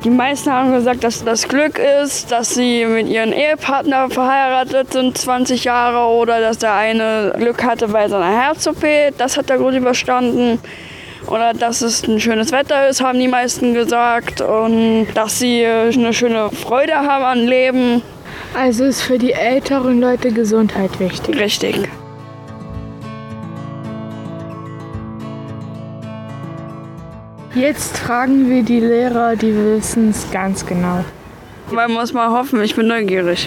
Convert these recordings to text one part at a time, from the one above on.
Die meisten haben gesagt, dass das Glück ist, dass sie mit ihrem Ehepartner verheiratet sind, 20 Jahre, oder dass der eine Glück hatte bei seiner Herz-OP, das hat er gut überstanden. Oder dass es ein schönes Wetter ist, haben die meisten gesagt. Und dass sie eine schöne Freude haben am Leben. Also ist für die älteren Leute Gesundheit wichtig. Richtig. Jetzt fragen wir die Lehrer, die wissen es ganz genau. Man muss mal hoffen, ich bin neugierig.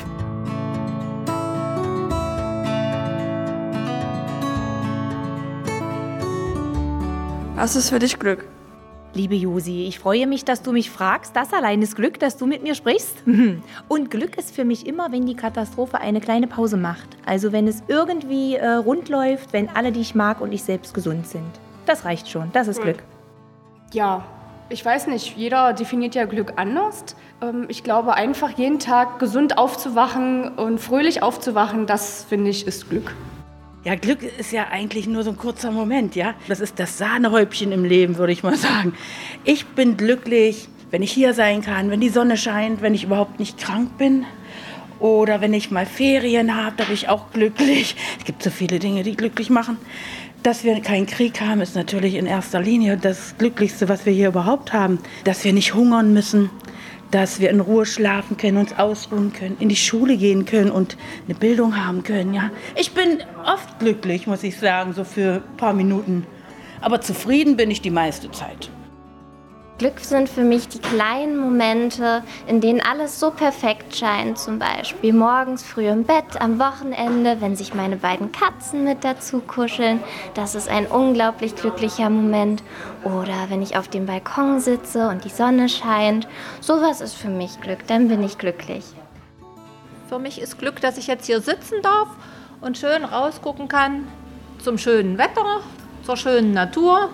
Was ist für dich Glück? Liebe Josi, ich freue mich, dass du mich fragst. Das allein ist Glück, dass du mit mir sprichst. Und Glück ist für mich immer, wenn die Katastrophe eine kleine Pause macht. Also wenn es irgendwie rund läuft, wenn alle, die ich mag und ich selbst gesund sind. Das reicht schon, das ist Glück. Ja, ich weiß nicht, jeder definiert ja Glück anders. Ich glaube, einfach jeden Tag gesund aufzuwachen und fröhlich aufzuwachen, das, finde ich, ist Glück. Ja, Glück ist ja eigentlich nur so ein kurzer Moment, ja. Das ist das Sahnehäubchen im Leben, würde ich mal sagen. Ich bin glücklich, wenn ich hier sein kann, wenn die Sonne scheint, wenn ich überhaupt nicht krank bin. Oder wenn ich mal Ferien habe, da bin ich auch glücklich. Es gibt so viele Dinge, die glücklich machen. Dass wir keinen Krieg haben, ist natürlich in erster Linie das Glücklichste, was wir hier überhaupt haben. Dass wir nicht hungern müssen, dass wir in Ruhe schlafen können, uns ausruhen können, in die Schule gehen können und eine Bildung haben können. Ja. Ich bin oft glücklich, muss ich sagen, so für ein paar Minuten. Aber zufrieden bin ich die meiste Zeit. Glück sind für mich die kleinen Momente, in denen alles so perfekt scheint. Zum Beispiel morgens früh im Bett, am Wochenende, wenn sich meine beiden Katzen mit dazu kuscheln. Das ist ein unglaublich glücklicher Moment. Oder wenn ich auf dem Balkon sitze und die Sonne scheint. Sowas ist für mich Glück, dann bin ich glücklich. Für mich ist Glück, dass ich jetzt hier sitzen darf und schön rausgucken kann zum schönen Wetter, zur schönen Natur.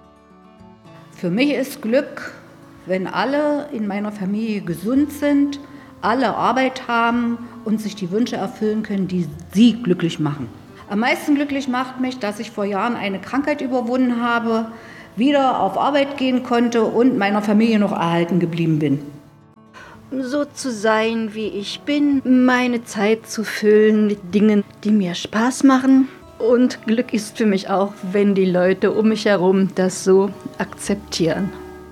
Für mich ist Glück, wenn alle in meiner Familie gesund sind, alle Arbeit haben und sich die Wünsche erfüllen können, die sie glücklich machen. Am meisten glücklich macht mich, dass ich vor Jahren eine Krankheit überwunden habe, wieder auf Arbeit gehen konnte und meiner Familie noch erhalten geblieben bin. So zu sein, wie ich bin, meine Zeit zu füllen mit Dingen, die mir Spaß machen. Und Glück ist für mich auch, wenn die Leute um mich herum das so akzeptieren.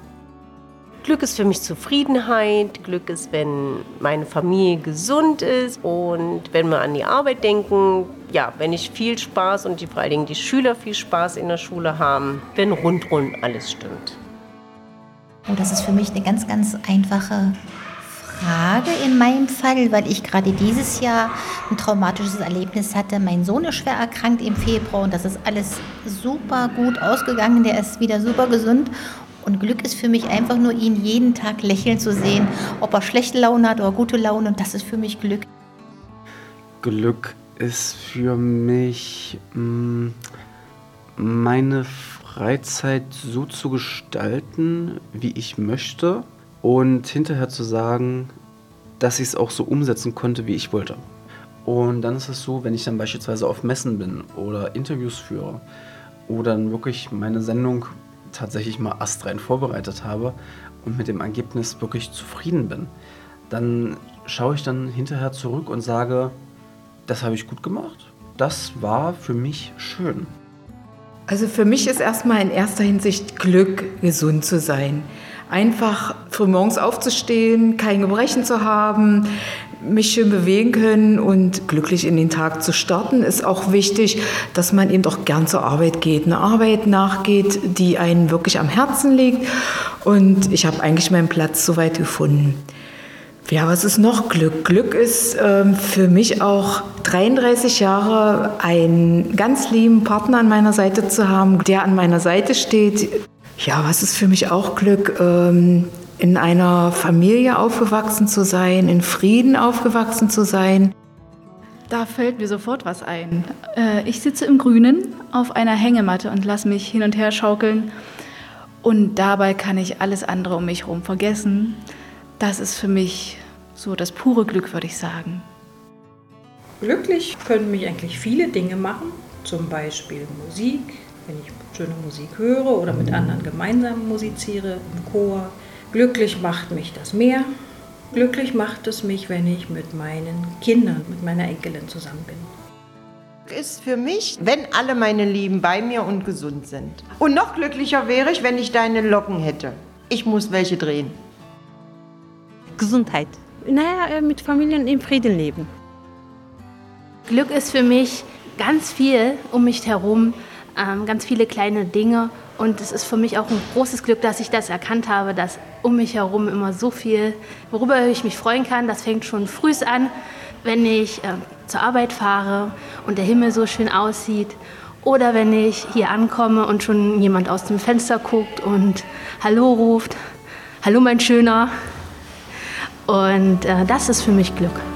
Glück ist für mich Zufriedenheit. Glück ist, wenn meine Familie gesund ist und wenn wir an die Arbeit denken. Ja, wenn ich viel Spaß und vor allen Dingen die Schüler viel Spaß in der Schule haben, wenn rundum alles stimmt. Oh, das ist für mich eine ganz, ganz einfache Frage in meinem Fall, weil ich gerade dieses Jahr ein traumatisches Erlebnis hatte. Mein Sohn ist schwer erkrankt im Februar und das ist alles super gut ausgegangen. Der ist wieder super gesund. Und Glück ist für mich einfach nur, ihn jeden Tag lächeln zu sehen, ob er schlechte Laune hat oder gute Laune. Und das ist für mich Glück. Glück ist für mich meine Freizeit so zu gestalten, wie ich möchte. Und hinterher zu sagen, dass ich es auch so umsetzen konnte, wie ich wollte. Und dann ist es so, wenn ich dann beispielsweise auf Messen bin oder Interviews führe oder dann wirklich meine Sendung tatsächlich mal astrein vorbereitet habe und mit dem Ergebnis wirklich zufrieden bin, dann schaue ich dann hinterher zurück und sage, das habe ich gut gemacht, das war für mich schön. Also für mich ist erstmal in erster Hinsicht Glück, gesund zu sein. Einfach frühmorgens aufzustehen, kein Gebrechen zu haben, mich schön bewegen können und glücklich in den Tag zu starten, ist auch wichtig, dass man eben doch gern zur Arbeit geht, eine Arbeit nachgeht, die einem wirklich am Herzen liegt. Und ich habe eigentlich meinen Platz soweit gefunden. Ja, was ist noch Glück? Glück ist für mich auch 33 Jahre einen ganz lieben Partner an meiner Seite zu haben, der an meiner Seite steht. Ja, was ist für mich auch Glück? In einer Familie aufgewachsen zu sein, in Frieden aufgewachsen zu sein. Da fällt mir sofort was ein. Ich sitze im Grünen auf einer Hängematte und lasse mich hin und her schaukeln. Und dabei kann ich alles andere um mich herum vergessen. Das ist für mich so das pure Glück, würde ich sagen. Glücklich können mich eigentlich viele Dinge machen, zum Beispiel Musik, wenn ich schöne Musik höre oder mit anderen gemeinsam musiziere, im Chor, Glücklich macht mich das Meer. Glücklich macht es mich, wenn ich mit meinen Kindern, mit meiner Enkelin zusammen bin. Ist für mich, wenn alle meine Lieben bei mir und gesund sind. Und noch glücklicher wäre ich, wenn ich deine Locken hätte. Ich muss welche drehen. Gesundheit. Mit Familien im Frieden leben. Glück ist für mich ganz viel um mich herum, ganz viele kleine Dinge. Und es ist für mich auch ein großes Glück, dass ich das erkannt habe, dass um mich herum immer so viel, worüber ich mich freuen kann. Das fängt schon früh an, wenn ich zur Arbeit fahre und der Himmel so schön aussieht. Oder wenn ich hier ankomme und schon jemand aus dem Fenster guckt und Hallo ruft. Hallo mein Schöner. Und das ist für mich Glück.